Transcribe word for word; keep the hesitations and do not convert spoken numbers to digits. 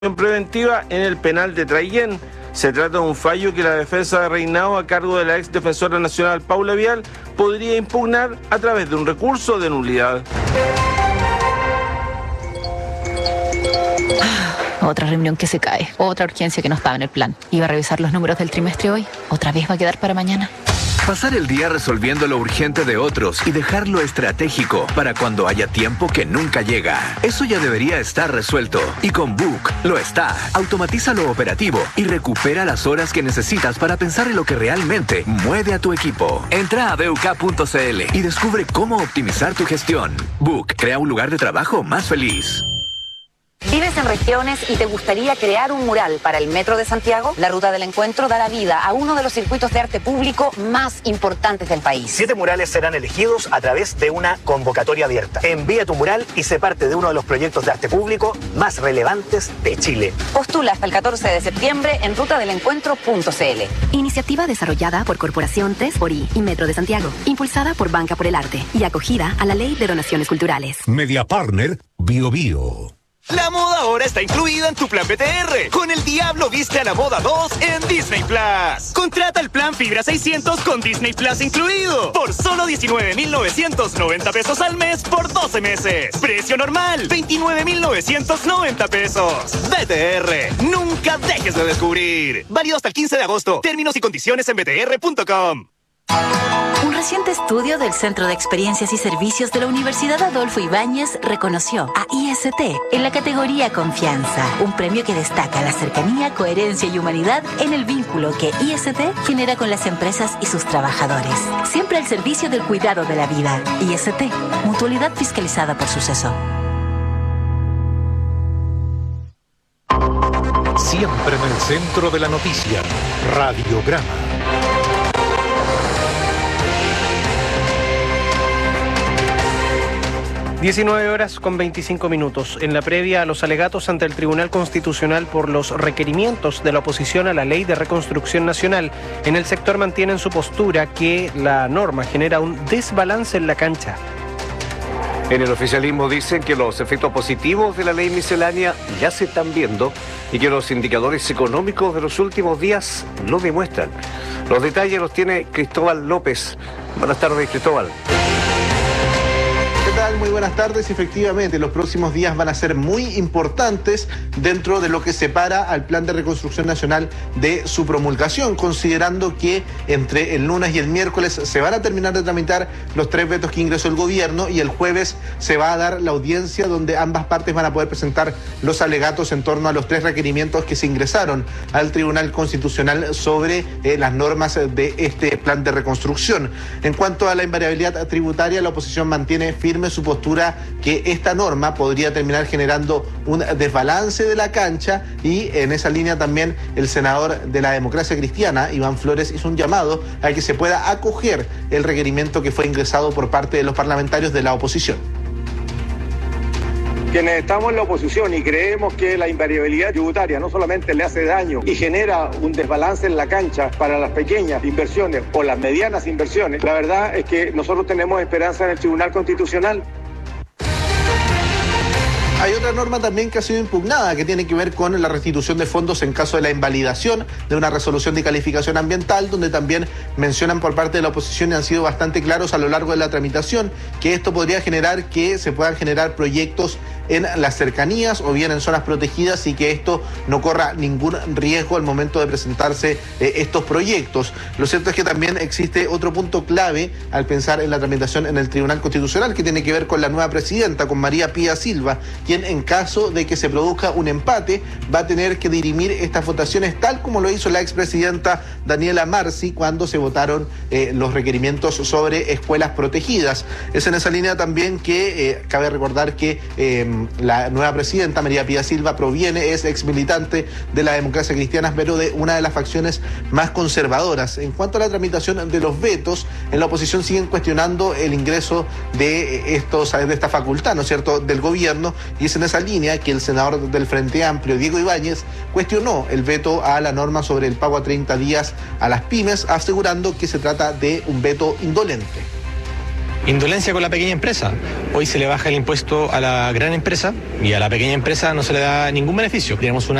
preventiva en el penal de Traillén. Se trata de un fallo que la defensa de Reinao, a cargo de la ex defensora nacional Paula Vial, podría impugnar a través de un recurso de nulidad. Otra reunión que se cae, otra urgencia que no estaba en el plan. Iba a revisar los números del trimestre hoy, otra vez va a quedar para mañana. Pasar el día resolviendo lo urgente de otros y dejar lo estratégico para cuando haya tiempo que nunca llega. Eso ya debería estar resuelto. Y con Book lo está. Automatiza lo operativo y recupera las horas que necesitas para pensar en lo que realmente mueve a tu equipo. Entra a b u k punto c l y descubre cómo optimizar tu gestión. Book crea un lugar de trabajo más feliz. ¿Vives en regiones y te gustaría crear un mural para el Metro de Santiago? La Ruta del Encuentro dará vida a uno de los circuitos de arte público más importantes del país. Siete murales serán elegidos a través de una convocatoria abierta. Envía tu mural y sé parte de uno de los proyectos de arte público más relevantes de Chile. Postula hasta el catorce de septiembre en ruta del encuentro punto c l. Iniciativa desarrollada por Corporación T E S, Ori y Metro de Santiago. Impulsada por Banca por el Arte y acogida a la Ley de Donaciones Culturales. Media Partner Bio Bio. La moda ahora está incluida en tu plan B T R. Con El Diablo Viste a la Moda dos en Disney Plus. Contrata el plan Fibra seiscientos con Disney Plus incluido. Por solo diecinueve mil novecientos noventa pesos al mes por doce meses. Precio normal, veintinueve mil novecientos noventa pesos. B T R, nunca dejes de descubrir. Válido hasta el quince de agosto. Términos y condiciones en b t r punto com. Un reciente estudio del Centro de Experiencias y Servicios de la Universidad Adolfo Ibáñez reconoció a I S T en la categoría Confianza, un premio que destaca la cercanía, coherencia y humanidad en el vínculo que I S T genera con las empresas y sus trabajadores. Siempre al servicio del cuidado de la vida. I S T, mutualidad fiscalizada por Suceso. Siempre en el centro de la noticia, Radiograma. diecinueve horas con veinticinco minutos. En la previa a los alegatos ante el Tribunal Constitucional por los requerimientos de la oposición a la Ley de Reconstrucción Nacional, en el sector mantienen su postura que la norma genera un desbalance en la cancha. En el oficialismo dicen que los efectos positivos de la ley miscelánea ya se están viendo y que los indicadores económicos de los últimos días lo demuestran. Los detalles los tiene Cristóbal López. Buenas tardes, Cristóbal. ¿Qué tal? Muy buenas tardes. Efectivamente, los próximos días van a ser muy importantes dentro de lo que separa al Plan de Reconstrucción Nacional de su promulgación, considerando que entre el lunes y el miércoles se van a terminar de tramitar los tres vetos que ingresó el gobierno y el jueves se va a dar la audiencia donde ambas partes van a poder presentar los alegatos en torno a los tres requerimientos que se ingresaron al Tribunal Constitucional sobre eh, las normas de este plan de reconstrucción. En cuanto a la invariabilidad tributaria, la oposición mantiene firme su postura que esta norma podría terminar generando un desbalance de la cancha y en esa línea también el senador de la Democracia Cristiana, Iván Flores, hizo un llamado a que se pueda acoger el requerimiento que fue ingresado por parte de los parlamentarios de la oposición. Quienes estamos en la oposición y creemos que la invariabilidad tributaria no solamente le hace daño y genera un desbalance en la cancha para las pequeñas inversiones o las medianas inversiones, la verdad es que nosotros tenemos esperanza en el Tribunal Constitucional. Hay otra norma también que ha sido impugnada, que tiene que ver con la restitución de fondos en caso de la invalidación de una resolución de calificación ambiental, donde también mencionan por parte de la oposición y han sido bastante claros a lo largo de la tramitación, que esto podría generar que se puedan generar proyectos en las cercanías o bien en zonas protegidas y que esto no corra ningún riesgo al momento de presentarse eh, estos proyectos. Lo cierto es que también existe otro punto clave al pensar en la tramitación en el Tribunal Constitucional, que tiene que ver con la nueva presidenta, con María Pía Silva, quien en caso de que se produzca un empate va a tener que dirimir estas votaciones tal como lo hizo la expresidenta Daniela Marci cuando se votaron eh, los requerimientos sobre escuelas protegidas. Es en esa línea también que eh, cabe recordar que eh, la nueva presidenta, María Pía Silva, proviene, es ex militante de la Democracia Cristiana, pero de una de las facciones más conservadoras. En cuanto a la tramitación de los vetos, en la oposición siguen cuestionando el ingreso de estos, de esta facultad, ¿no es cierto?, del gobierno, y es en esa línea que el senador del Frente Amplio, Diego Ibáñez, cuestionó el veto a la norma sobre el pago a treinta días a las pymes, asegurando que se trata de un veto indolente. indolencia con la pequeña empresa. Hoy se le baja el impuesto a la gran empresa y a la pequeña empresa no se le da ningún beneficio. Tenemos una